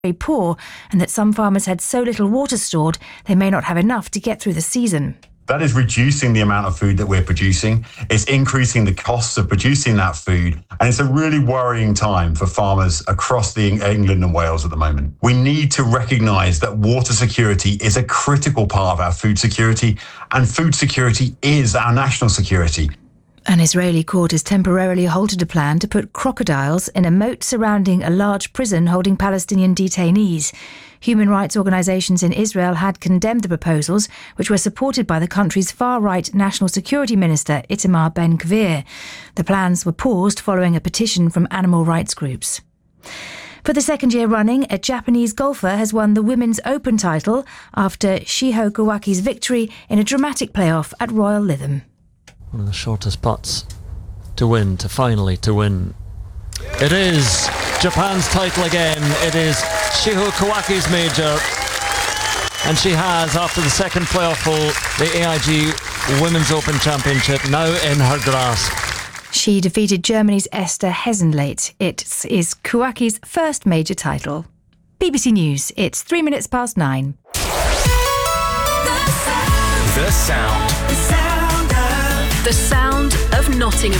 very poor and that some farmers had so little water stored they may not have enough to get through the season. That is reducing the amount of food that we're producing. It's increasing the costs of producing that food. And it's a really worrying time for farmers across England and Wales at the moment. We need to recognise that water security is a critical part of our food security, and food security is our national security. An Israeli court has temporarily halted a plan to put crocodiles in a moat surrounding a large prison holding Palestinian detainees. Human rights organisations in Israel had condemned the proposals, which were supported by the country's far-right National Security Minister Itamar Ben-Gvir. The plans were paused following a petition from animal rights groups. For the second year running, a Japanese golfer has won the Women's Open title after Shiho Kawaki's victory in a dramatic playoff at Royal Lytham. One of the shortest putts to win. It is Japan's title again. It is Shiho Kawaki's major. And she has, after the second playoff hole, the AIG Women's Open Championship now in her grasp. She defeated Germany's Esther Hesenleit. It is Kawaki's first major title. BBC News, it's 9:03. The sound of Nottingham.